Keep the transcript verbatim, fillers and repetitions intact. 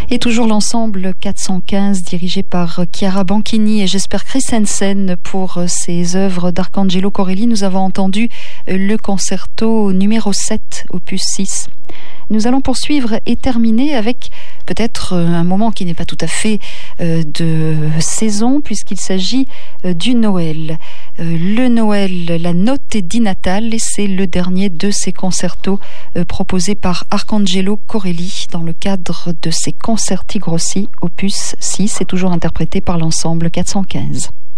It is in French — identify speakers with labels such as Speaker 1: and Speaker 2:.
Speaker 1: Et toujours l'ensemble quatre cent quinze dirigé par Chiara Banchini et Jesper Christensen pour ses œuvres d'Arcangelo Corelli. Nous avons entendu le concerto numéro sept, opus six. Nous allons poursuivre et terminer avec peut-être un moment qui n'est pas tout à fait de saison puisqu'il s'agit du Noël. Le Noël, la Notte di Natale, c'est le dernier de ces concertos proposés par Arcangelo Corelli dans le cadre de ses Concerti Grossi, opus six, et toujours interprété par l'ensemble quatre cent quinze.